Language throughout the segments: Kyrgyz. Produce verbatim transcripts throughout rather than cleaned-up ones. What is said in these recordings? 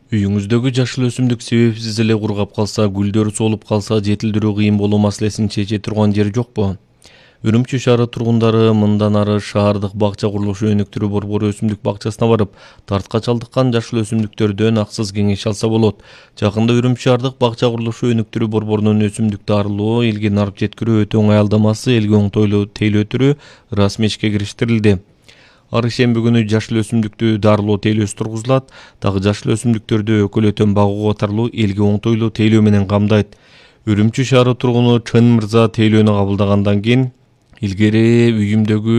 Үйүңүздөгү жашыл өсүмдүк себепсиз эле кургап калса, гүлдөрү солуп калса, жетилдирүү кыйын болуу маселесин чече турган жер жокпу? Үрүмчү шаары тургундары мындан ары шаардык бакча курулушу өнүктүрүү борбору өсүмдүк бакчасына барып, тартка чалдыккан жашыл өсүмдүктөрдөн аксыз кеңеш алса болот. Жакында Үрүмчү шаардык бакча курулушу өнүктүрүү борборунун өсүмдүк дарылоо, элге нарып жеткирүү өтө оңой алдамасы элге оңтойлуу тейлөө расмий ишке кириштирилди. Ар шемби күнү жашыл өсүмдүктү дарылоо тейлөөсү тургузулат. Дагы жашыл өсүмдүктөрдү өкөлөтөн багуу катарлуу элге оңтойлуу тейлөө менен камдайт. Үрүмчү шаары тургуну Чын мырза тейлөөнү кабылдагандан кийин илгери үйүмдөгү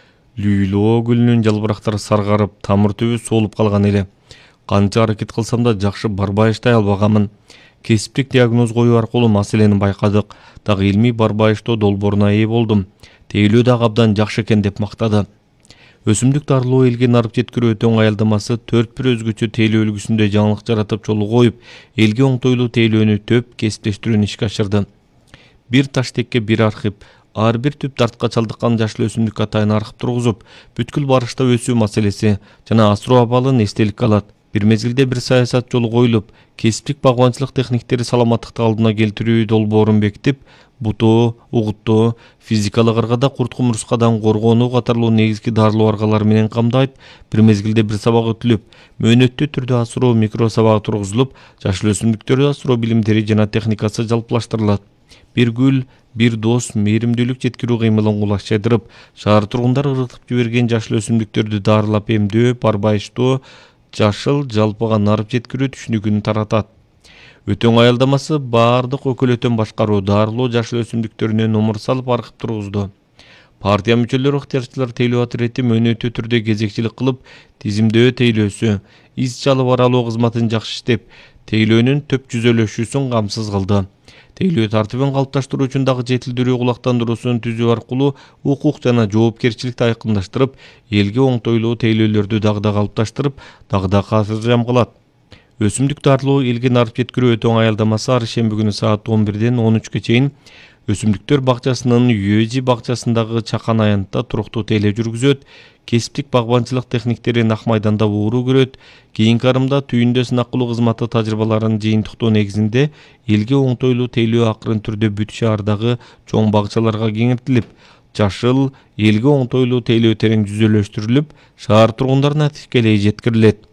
лүйлөө гүлүнүн жалбырактары саргарып, тамыр түбү солуп калган эле. Канча аракет кылсам да жакшы барбайыштай албаганмын. Кесиптик диагноз коюу аркылуу маселени байкадык. Дагы илмий барбайыштоо долбооруна ээ болдум. Тейлөө дагы абдан жакшы экен деп мактады. Өсүмдүк дарылоо элге нарып жеткирүү өтө оңой алдамасы төрт бир өзгөчө тейлөө үлгүсүндө жаңылык жаратып жолу коюп, элге оңтойлуу тейлөөнү төп кесиптештирүүнү ишке ашырды. Бир таштекке бир архип, ар бир түп тартка чалдыккан жашыл өсүмдүк атайын архип тургузуп, бүткүл барышта өсүү маселеси жана асыроо абалын эстеликке алат. Бир мезгилде бир саясат жолу коюлуп, кесиптик багбанчылык техниктери саламаттыкты алдына келтирүү долбоорун бекитип, бутоо, угуттоо, физикалык ыргада курт кумурскадан коргонуу катарлуу негизги дарылоо аргалары менен камдайт. Бир мезгилде бир сабак өтүлүп, мөөнөттүү түрдө асыроо микро сабагы тургузулуп, жашыл өсүмдүктөрдү асыроо билимдери жана техникасы жалпылаштырылат. Бир гүл, бир дос мээримдүүлүк жеткирүү кыймылын кулачайдырып, шаар тургундары ыргытып жиберген жашыл өсүмдүктөрдү дарылап эмдөө, барбайыштоо, жашыл жалпыга нарып жеткирүү түшүнүгүн таратат. Өтө оңой алдамасы баардык өкөлөтөн башкаруу, дарылоо жашыл өсүмдүктөрүнө номер салып архив тургузду. Партия мүчөлөрү ыктыярчылар тейлөө отряди мөөнөттүү түрдө кезекчилик кылып, тизимдөө тейлөөсү, из чалып аралоо кызматын жакшы иштеп, тейлөөнүн төп жүзөлөшүүсүн камсыз кылды. Тейлөө тартибин калыпташтыруу үчүн дагы жетилдирүү кулактандыруусун түзүү аркылуу укук жана жоопкерчиликти айкындаштырып, элге оңтойлуу тейлөөлөрдү дагы да калыпташтырып, дагы да катыржам кылат. Өсүмдүк дарылоо элге нарып жеткирүү өтө оңой алдамасы ар шемби күнү саат он бирден он үчкө чейин Өсүмдүктөр бакчасынын Юэжи бакчасындагы чакан аянтта туруктуу тейлөө жүргүзөт. Кесиптик багбанчылык техниктери нак майданда ууру көрөт. Кийинки арымда түйүндө сынак кылуу кызматы тажрыйбаларын жыйынтыктоо негизинде элге оңтойлуу тейлөө акырын түрдө бүт шаардагы чоң бакчаларга кеңиртилип, жашыл элге оңтойлуу тейлөө терең жүзөлөштүрүлүп, шаар тургундарына тикелей жеткирилет.